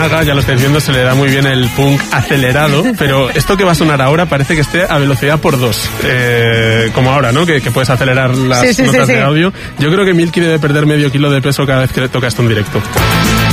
Naga, ya lo estáis viendo, se le da muy bien el punk acelerado, pero esto que va a sonar ahora parece que esté a velocidad por 2, como ahora, ¿no? Que puedes acelerar las notas de audio. Yo creo que Milky debe perder medio kilo de peso cada vez que toca esto en directo.